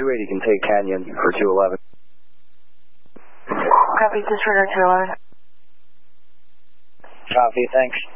280 can take Canyon for 211. Copy, disregard 211. Copy, thanks.